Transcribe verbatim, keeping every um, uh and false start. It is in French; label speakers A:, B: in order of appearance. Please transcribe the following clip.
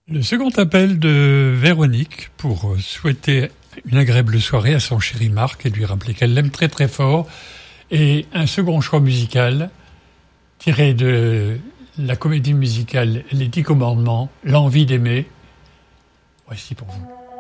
A: Le second appel de Véronique pour souhaiter une agréable soirée à son chéri Marc et lui rappeler qu'elle l'aime très très fort. Et un second choix musical tiré de la comédie musicale Les Dix Commandements, L'envie d'aimer. Voici pour vous.